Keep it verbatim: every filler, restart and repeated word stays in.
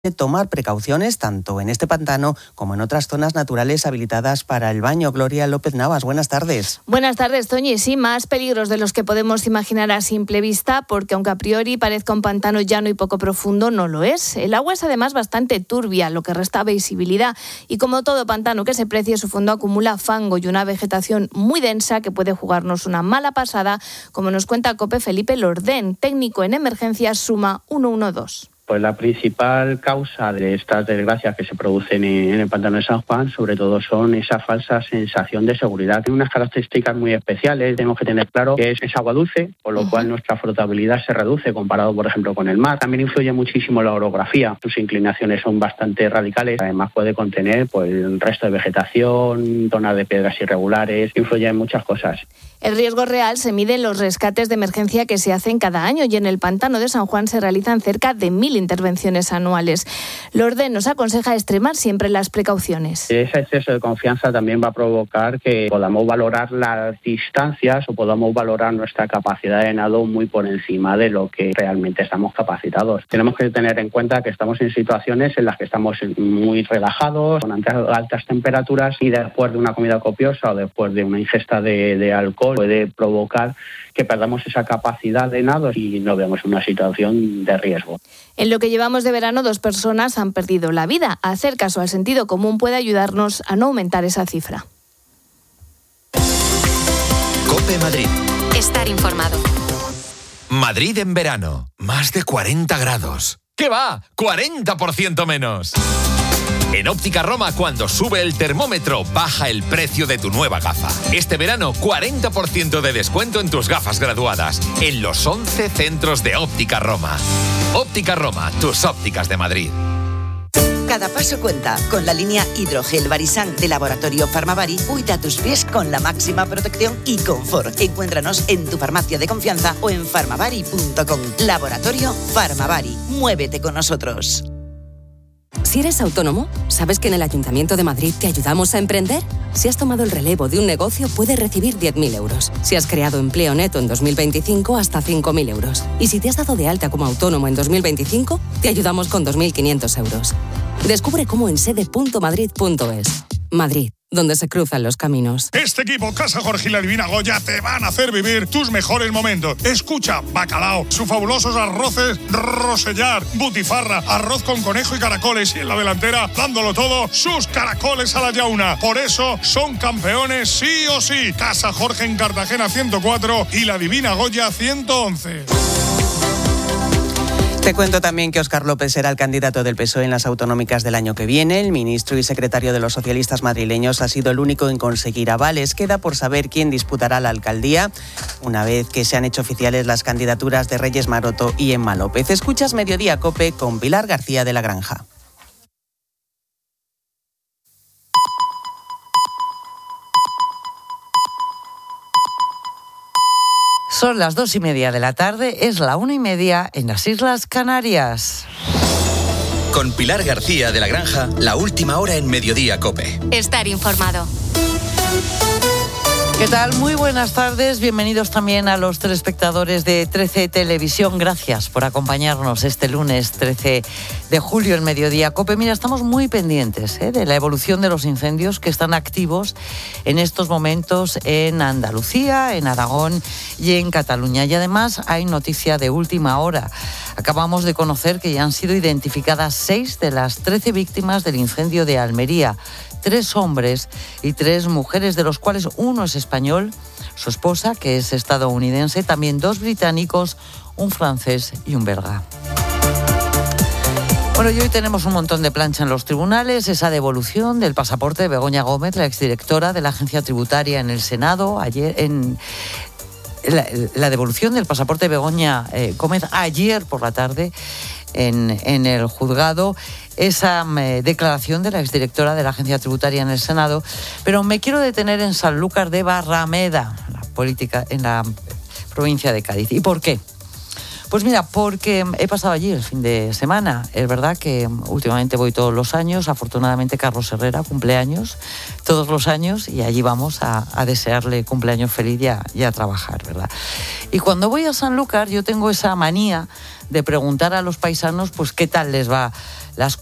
tomar precauciones tanto en este pantano como en otras zonas naturales habilitadas para el baño. Gloria López Navas, buenas tardes. Buenas tardes, Toñi. Sí, más peligros de los que podemos imaginar a simple vista, porque aunque a priori parezca un pantano llano y poco profundo, no lo es. El agua es además bastante turbia, lo que resta visibilidad. Y como todo pantano que se precie, su fondo acumula fango y una vegetación muy densa que puede jugarnos una mala pasada, como nos cuenta COPE Felipe Lordén, técnico en emergencias Suma ciento doce. Pues la principal causa de estas desgracias que se producen en el pantano de San Juan, sobre todo, son esa falsa sensación de seguridad. Tiene unas características muy especiales. Tenemos que tener claro que es, es agua dulce, por lo uh-huh. cual nuestra flotabilidad se reduce comparado, por ejemplo, con el mar. También influye muchísimo la orografía. Sus inclinaciones son bastante radicales. Además, puede contener pues, el resto de vegetación, zonas de piedras irregulares. Influye en muchas cosas. El riesgo real se mide en los rescates de emergencia que se hacen cada año, y en el pantano de San Juan se realizan cerca de mil intervenciones anuales. Lordén nos aconseja extremar siempre las precauciones. Ese exceso de confianza también va a provocar que podamos valorar las distancias o podamos valorar nuestra capacidad de nado muy por encima de lo que realmente estamos capacitados. Tenemos que tener en cuenta que estamos en situaciones en las que estamos muy relajados, con altas temperaturas, y después de una comida copiosa o después de una ingesta de, de alcohol puede provocar que perdamos esa capacidad de nado y nos veamos en una situación de riesgo. En lo que llevamos de verano, dos personas han perdido la vida. Hacer caso al sentido común puede ayudarnos a no aumentar esa cifra. COPE Madrid. Estar informado. Madrid en verano. Más de cuarenta grados. ¿Qué va? ¡cuarenta por ciento menos! En Óptica Roma, cuando sube el termómetro, baja el precio de tu nueva gafa. Este verano, cuarenta por ciento de descuento en tus gafas graduadas, en los once centros de Óptica Roma. Óptica Roma, tus ópticas de Madrid. Cada paso cuenta. Con la línea Hidrogel Barisan de Laboratorio Farmavari, cuida tus pies con la máxima protección y confort. Encuéntranos en tu farmacia de confianza o en farmavari punto com. Laboratorio Farmavari. Muévete con nosotros. Si eres autónomo, ¿sabes que en el Ayuntamiento de Madrid te ayudamos a emprender? Si has tomado el relevo de un negocio, puedes recibir diez mil euros. Si has creado empleo neto en dos mil veinticinco, hasta cinco mil euros. Y si te has dado de alta como autónomo en dos mil veinticinco, te ayudamos con dos mil quinientos euros. Descubre cómo en sede punto madrid punto es. Madrid, donde se cruzan los caminos. Este equipo, Casa Jorge y la Divina Goya, te van a hacer vivir tus mejores momentos. Escucha, bacalao, sus fabulosos arroces Rosellar, butifarra, arroz con conejo y caracoles, y en la delantera, dándolo todo, sus caracoles a la yauna. Por eso son campeones sí o sí. Casa Jorge en Cartagena ciento cuatro y la Divina Goya ciento once. Te cuento también que Óscar López será el candidato del P S O E en las autonómicas del año que viene. El ministro y secretario de los socialistas madrileños ha sido el único en conseguir avales. Queda por saber quién disputará la alcaldía una vez que se han hecho oficiales las candidaturas de Reyes Maroto y Emma López. Escuchas Mediodía COPE con Pilar García de la Granja. Son las dos y media de la tarde, es la una y media en las Islas Canarias. Con Pilar García de la Granja, la última hora en Mediodía COPE. Estar informado. ¿Qué tal? Muy buenas tardes. Bienvenidos también a los telespectadores de trece Televisión. Gracias por acompañarnos este lunes trece de julio en Mediodía COPE. Mira, estamos muy pendientes ¿eh? de la evolución de los incendios que están activos en estos momentos en Andalucía, en Aragón y en Cataluña. Y además hay noticia de última hora. Acabamos de conocer que ya han sido identificadas seis de las trece víctimas del incendio de Almería. Tres hombres y tres mujeres, de los cuales uno es español, su esposa, que es estadounidense, también dos británicos, un francés y un belga. Bueno, y hoy tenemos un montón de plancha en los tribunales, esa devolución del pasaporte de Begoña Gómez, la exdirectora de la Agencia Tributaria, en el Senado, ayer en... La, la devolución del pasaporte de Begoña eh, Gómez ayer por la tarde en, en el juzgado, esa eh, declaración de la exdirectora de la Agencia Tributaria en el Senado, pero me quiero detener en Sanlúcar de Barrameda, la política en la provincia de Cádiz. ¿Y por qué? Pues mira, porque he pasado allí el fin de semana. Es verdad que últimamente voy todos los años. Afortunadamente Carlos Herrera cumpleaños todos los años y allí vamos a, a desearle cumpleaños feliz y a, y a trabajar, ¿verdad? Y cuando voy a Sanlúcar yo tengo esa manía de preguntar a los paisanos pues qué tal les va las